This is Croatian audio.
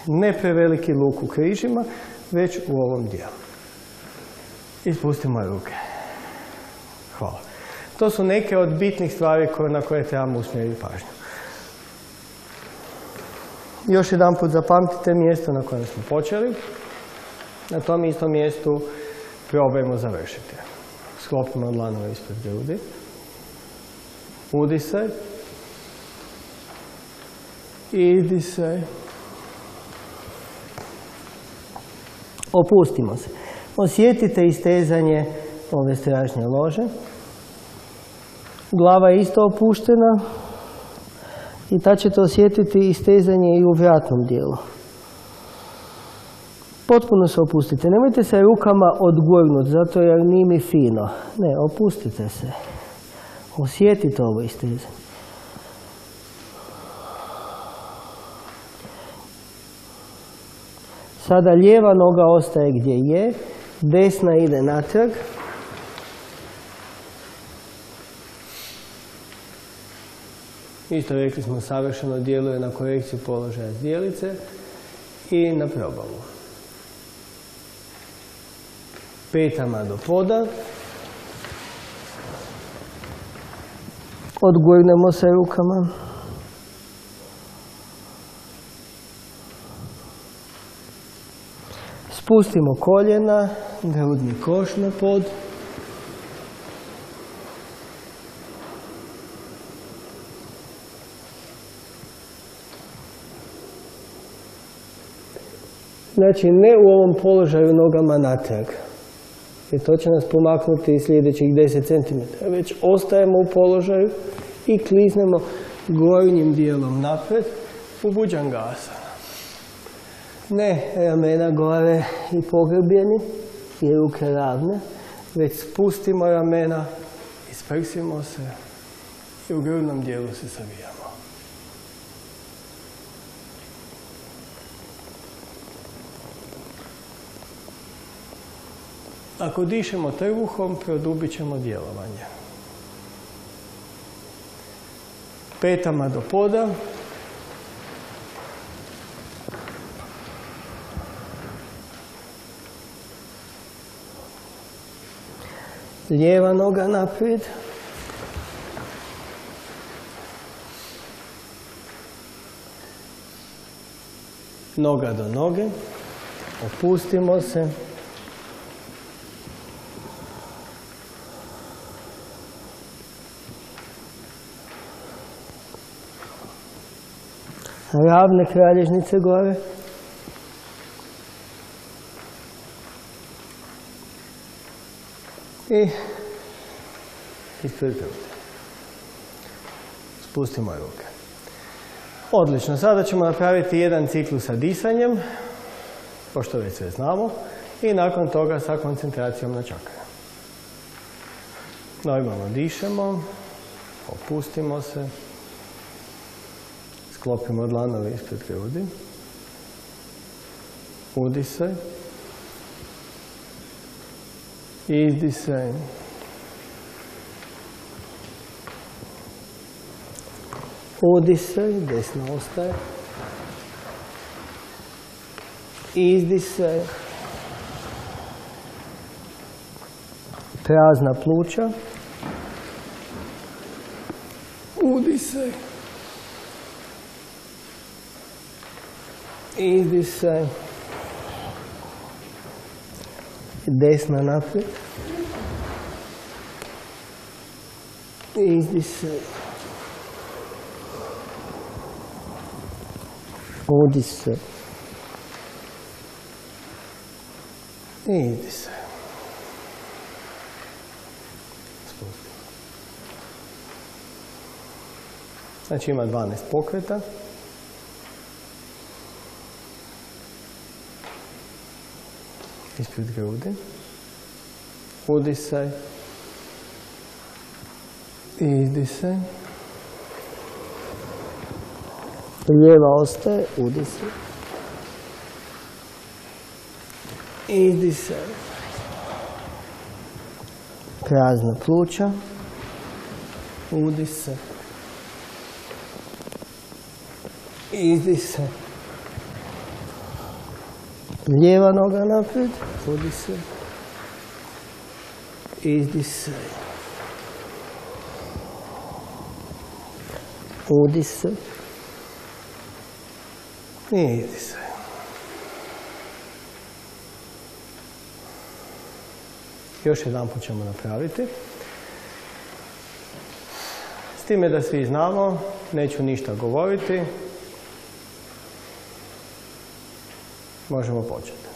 Ne preveliki luk u križima, već u ovom dijelu. I spustimo ruke. Hvala. To su neke od bitnih stvari na koje trebamo usmjeriti pažnju. Još jedan put zapamtite mjesto na kojem smo počeli. Na tom istom mjestu probajmo završiti. Sklopimo dlanove ispred grudi. Udisaj. Izdisaj. Opustimo se. Osjetite istezanje ove stražnje lože. Glava je isto opuštena i tad ćete osjetiti istezanje i u vratnom dijelu. Potpuno se opustite. Nemojte se rukama odgurnuti, zato jer nije mi fino. Ne, opustite se. Osjetite ovo istezanje. Sada lijeva noga ostaje gdje je, desna ide natrag. Isto rekli smo, savršeno djeluje na korekciju položaja zdjelice i na probavu. Petama do poda. Odgurnemo se rukama. Spustimo koljena, grudni koš na pod. Znači, ne u ovom položaju nogama natrag, jer to će nas pomaknuti sljedećih 10 cm. Već ostajemo u položaju i kliznemo gornjim dijelom naprijed u Bhujangasana. Ne ramena gore i pogrbljeni i ruke ravne, već spustimo ramena, isprsimo se i u grudnom dijelu se savijamo. Ako dišemo trbuhom, produbit ćemo djelovanje. Petama do poda. Lijeva noga naprijed. Noga do noge. Opustimo se. Ravne kralježnice gore. I ispred grude. Spustimo ruke. Odlično. Sada ćemo napraviti jedan ciklus sa disanjem, pošto već sve znamo, i nakon toga sa koncentracijom na čakre. Normalno dišemo, opustimo se, sklopimo dlanove ispred grudi, udisaj, izdisaj, udisaj, desna ostaje, izdisaj, prazna pluća, udisaj, izdisaj, desna naprijed, izdisaj, udisaj, izdisaj. Spusti. Znači ima 12 pokreta. Ispred grudi. Udisaj. Izdisaj. Lijeva ostaje, udisaj. Izdisaj. Prazna pluća. Udisaj. Izdisaj. Lijeva noga naprijed, udisaj, izdisaj, udisaj i izdisaj. Još jedan put ćemo napraviti. S time da svi znamo, neću ništa govoriti. Možemo početi.